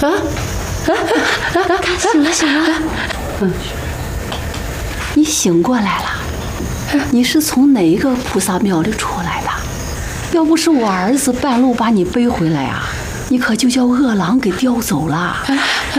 醒了醒了， 你醒过来了。你是从哪个菩萨庙里出来的？要不是我儿子半路把你背回来啊，你可就叫恶狼给叼走了。